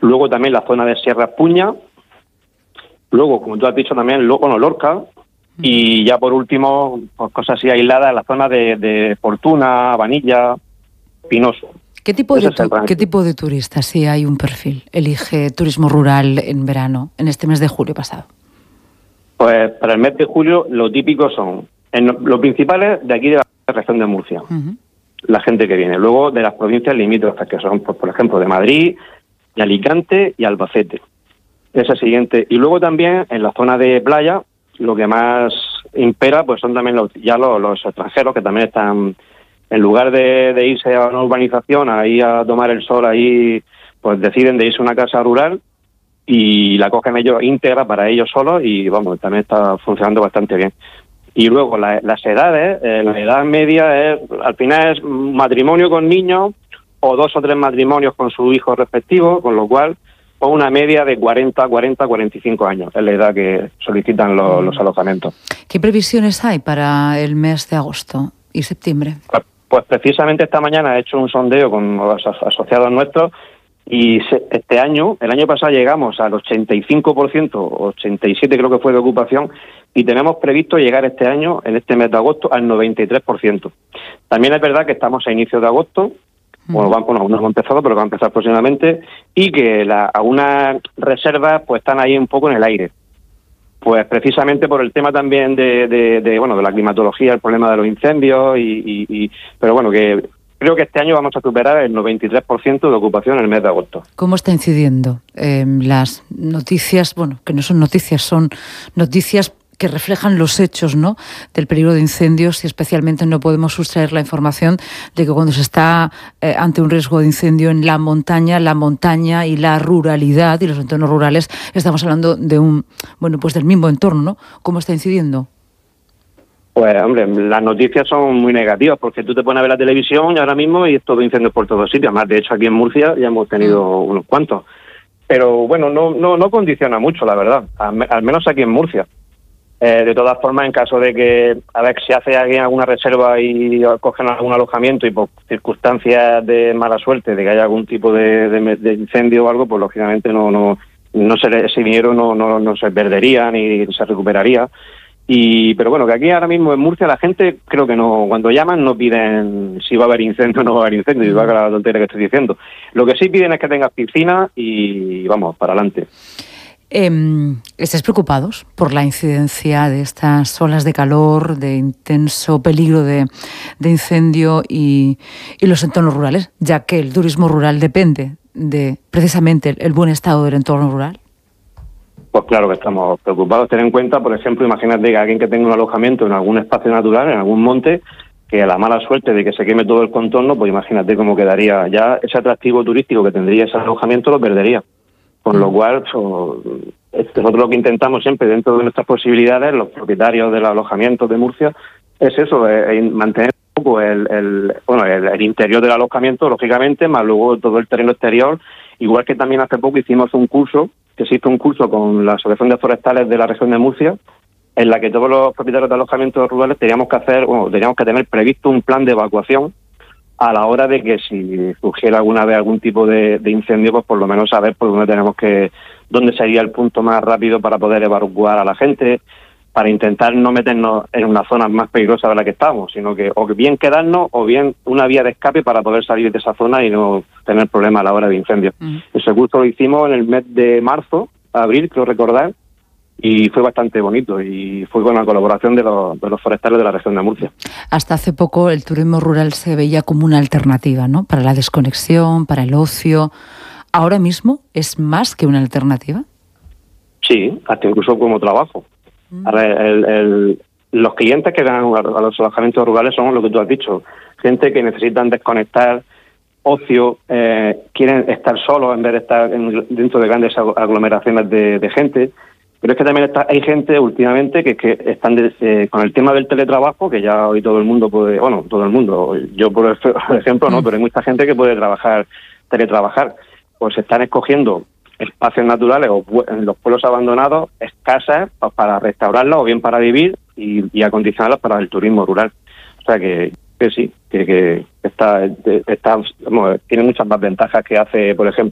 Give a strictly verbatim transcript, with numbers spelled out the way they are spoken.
Luego también la zona de Sierra Puña. Luego, como tú has dicho también, lo, bueno, Lorca. Y ya por último, pues cosas así aisladas, la zona de, de Fortuna, Vanilla, Pinoso. ¿Qué tipo, de tu, ¿Qué tipo de turista, si hay un perfil, elige turismo rural en verano, en este mes de julio pasado? Pues para el mes de julio lo típico son, en lo principales de aquí de la región de Murcia, uh-huh. la gente que viene. Luego de las provincias limítrofes, que son, pues, por ejemplo, de Madrid, y Alicante y Albacete. Esa siguiente. Y luego también en la zona de playa, lo que más impera pues son también los, ya los, los extranjeros que también están, en lugar de, de irse a una urbanización, ahí a tomar el sol, ahí pues deciden de irse a una casa rural y la cogen ellos íntegra para ellos solos y vamos, también está funcionando bastante bien. Y luego la, las edades, eh, la edad media es, al final es matrimonio con niños o dos o tres matrimonios con sus hijos respectivos, con lo cual o una media de cuarenta, cuarenta, cuarenta y cinco años, es la edad que solicitan los, los alojamientos. ¿Qué previsiones hay para el mes de agosto y septiembre? Pues, pues precisamente esta mañana he hecho un sondeo con los asociados nuestros y se, este año, el año pasado llegamos al ochenta y cinco por ciento, ochenta y siete por ciento creo que fue de ocupación, y tenemos previsto llegar este año, en este mes de agosto, al noventa y tres por ciento. También es verdad que estamos a inicios de agosto. Bueno, van, bueno, no hemos empezado, pero va a empezar próximamente, y que la, algunas reservas pues están ahí un poco en el aire. Pues precisamente por el tema también de, de, de bueno, de la climatología, el problema de los incendios, y, y, y pero bueno, que creo que este año vamos a superar el noventa y tres por ciento de ocupación en el mes de agosto. ¿Cómo está incidiendo eh, las noticias, bueno, que no son noticias, son noticias que reflejan los hechos, ¿no?, del peligro de incendios, y especialmente no podemos sustraer la información de que cuando se está eh, ante un riesgo de incendio en la montaña, la montaña y la ruralidad y los entornos rurales, estamos hablando de un, bueno, pues del mismo entorno, ¿no? ¿Cómo está incidiendo? Pues, hombre, las noticias son muy negativas, porque tú te pones a ver la televisión y ahora mismo y es todo incendios por todos sitios. Además, de hecho, aquí en Murcia ya hemos tenido mm. unos cuantos. Pero, bueno, no no no condiciona mucho, la verdad, al, al menos aquí en Murcia. Eh, de todas formas, en caso de que, a ver, si hace alguien alguna reserva y cogen algún alojamiento y por circunstancias de mala suerte, de que haya algún tipo de, de, de incendio o algo, pues lógicamente no no no se ese dinero no, no no se perdería ni se recuperaría. Y pero bueno, que aquí ahora mismo en Murcia la gente creo que no, cuando llaman no piden si va a haber incendio o no va a haber incendio, y va a la tontería que estoy diciendo. Lo que sí piden es que tengas piscina y vamos, para adelante. Eh, ¿Estáis preocupados por la incidencia de estas olas de calor, de intenso peligro de, de incendio y, y los entornos rurales, ya que el turismo rural depende de precisamente el, el buen estado del entorno rural? Pues claro que estamos preocupados. Ten en cuenta, por ejemplo, imagínate que alguien que tenga un alojamiento en algún espacio natural, en algún monte, que a la mala suerte de que se queme todo el contorno, pues imagínate cómo quedaría. Ya ese atractivo turístico que tendría ese alojamiento lo perdería. Con lo cual, nosotros lo que intentamos siempre, dentro de nuestras posibilidades, los propietarios de los alojamientos de Murcia, es eso, es mantener un poco el, el, bueno, el, el interior del alojamiento, lógicamente, más luego todo el terreno exterior. Igual que también hace poco hicimos un curso, que existe un curso con la Asociación de Forestales de la región de Murcia, en la que todos los propietarios de alojamientos rurales teníamos que hacer, bueno, teníamos que tener previsto un plan de evacuación a la hora de que si surgiera alguna vez algún tipo de, de incendio, pues por lo menos saber por dónde tenemos que, dónde sería el punto más rápido para poder evacuar a la gente, para intentar no meternos en una zona más peligrosa de la que estamos, sino que o bien quedarnos o bien una vía de escape para poder salir de esa zona y no tener problemas a la hora de incendios. Uh-huh. Ese curso lo hicimos en el mes de marzo, abril, creo recordar, y fue bastante bonito, y fue con la colaboración de los, de los forestales de la región de Murcia. Hasta hace poco el turismo rural se veía como una alternativa, ¿no?, para la desconexión, para el ocio. ¿Ahora mismo es más que una alternativa? Sí, hasta incluso como trabajo. Mm. A ver, el, el, los clientes que van a los alojamientos rurales son lo que tú has dicho, gente que necesitan desconectar, ocio, eh, quieren estar solos en vez de estar en, dentro de grandes aglomeraciones de, de gente. Pero es que también está, hay gente últimamente que, que están de, eh, con el tema del teletrabajo, que ya hoy todo el mundo puede, bueno, todo el mundo, yo por ejemplo no, pero hay mucha gente que puede trabajar, teletrabajar, pues están escogiendo espacios naturales o en los pueblos abandonados, casas para restaurarlos o bien para vivir y, y acondicionarlos para el turismo rural. O sea que, que sí, que, que está, está, bueno, tiene muchas más ventajas que hace, por ejemplo,